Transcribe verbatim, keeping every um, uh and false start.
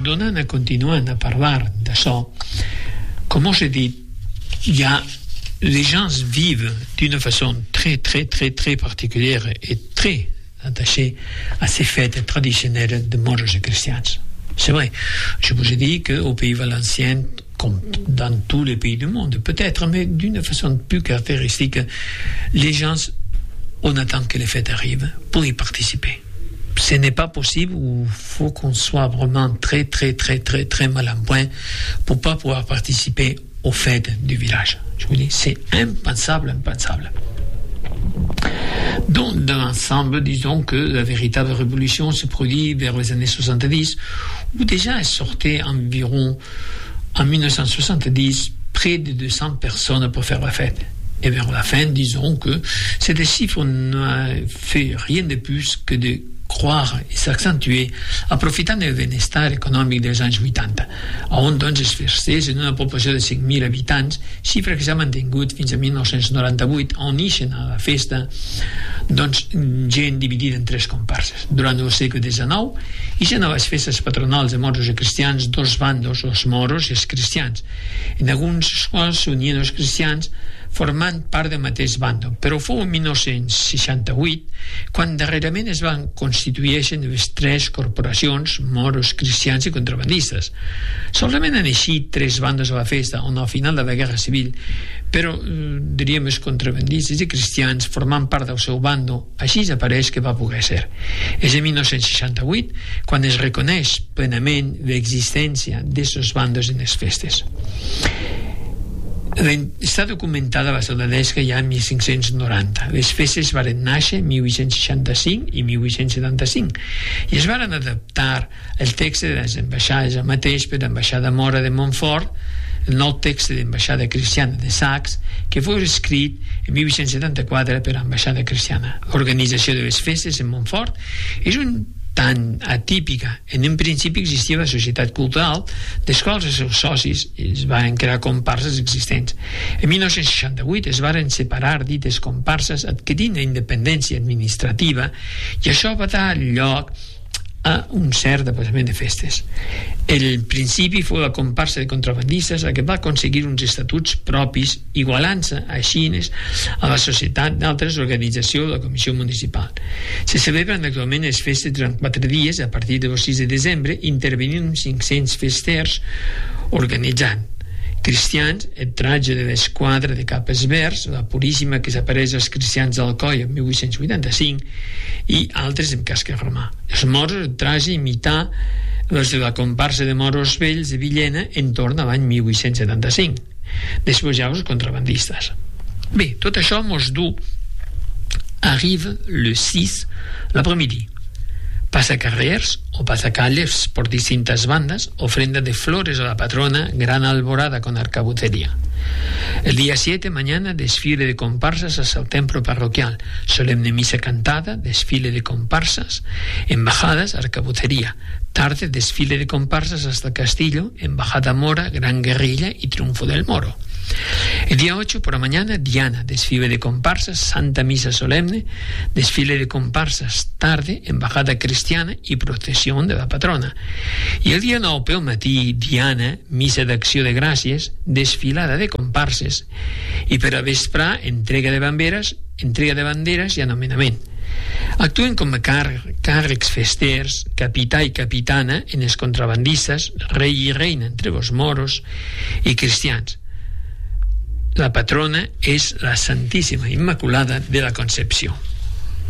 tornant a continuant a parlar d'això, com us he dit, hi ha les gens vivent d'une façon très très très très particulière et très attachée à ces fêtes traditionnelles de moros et chrétiens. C'est vrai, je vous ai dit qu'au pays valencien, comme dans tous les pays du monde, peut-être, mais d'une façon plus caractéristique, les gens, on attend que les fêtes arrivent pour y participer. Ce n'est pas possible, il faut qu'on soit vraiment très très très très très mal en point pour pas pouvoir participer aux fêtes du village. Je vous dis, c'est impensable, impensable. Donc, dans l'ensemble, disons que la véritable révolution se produit vers les années soixante-dix, où déjà sortait environ, en dix-neuf cent soixante-dix, près de deux cents personnes pour faire la fête. Et vers la fin, disons que ces chiffres n'ont fait rien de plus que de croire i s'accentuer aprofitant del benestar econòmic dels anys vuitanta, on doncs es festeix en una població de cinc mil habitants, xifra que s'ha mantingut fins a mil nou-cents noranta-vuit, on ixen a la festa doncs gent dividida en tres comparses. Durant el segle diecinueve ixen a les festes patronals de moros i cristians dos bandos, els moros i els cristians, en alguns quals s'unien els cristians formant part del mateix bàndol, però fou en mil nou-cents seixanta-vuit quan darrerament es van constituir les tres corporacions, moros, cristians i contrabandistes. Solament han eixit tres bandos a la festa, on al final de la Guerra Civil, però eh, diríem els contrabandistes i cristians formant part del seu bàndol, així apareix que va poder ser. És en mil nou-cents seixanta-vuit quan es reconeix plenament l'existència d'aquests bandos en les festes. Està documentada la soldadesca ja en mil cinc-cents noranta. Les festes varen néixer en mil vuit-cents seixanta-cinc i mil vuit-cents setanta-cinc i es varen adaptar el text de les ambaixades, el mateix per l'ambaixada mora de Montfort, el nou text de l'ambaixada cristiana de Sacs, que fou escrit en mil vuit-cents setanta-quatre per l'ambaixada cristiana. L'organització de les festes en Montfort és un tan atípica. En un principi existia la societat cultural, des quals els seus socis es van crear comparses existents. En mil nou-cents seixanta-vuit es varen separar dites comparses adquirint la independència administrativa i això va dar lloc a un cert deposament de festes. El principi fou la comparsa de contrabandistes la que va aconseguir uns estatuts propis igualant-se així a la societat d'altres organitzacions de la Comissió Municipal. Se celebren actualment les festes durant quatre dies a partir del sis de desembre, intervenint uns cinc-cents festers organitzant cristians, el tratge de l'esquadra de capes verds, la puríssima que s'apareix als cristians d'Alcoi en mil vuit-cents vuitanta-cinc i altres en casc romà. Els moros, el tratge imitar els de la comparsa de moros vells de Villena en torn a l'any mil vuit-cents setanta-cinc. Després ja els contrabandistes. Bé, tot això mos du arriba le sis l'après-midi. Pasacarrers o pasacalles por distintas bandas, ofrenda de flores a la patrona, gran alborada con arcabucería. El día siete, mañana, desfile de comparsas hasta el templo parroquial, solemne misa cantada, desfile de comparsas, embajadas, arcabucería. Tarde, desfile de comparsas hasta el castillo, embajada mora, gran guerrilla y triunfo del moro. El día ocho, por la mañana, Diana, desfile de comparsas, Santa Misa solemne, desfile de comparsas, tarde, embajada cristiana y procesión de la patrona. Y el día nueve, pel matí, Diana, misa d'acció de gràcies, desfilada de comparses, i per a vesprar, entrega de banderes, entrega de banderes i anomenament. Actuen com a car càrrecs festers, capità i capitana en els contrabandistes, rei i reina entre els moros i cristians. La patrona és la Santíssima Immaculada de la Concepció.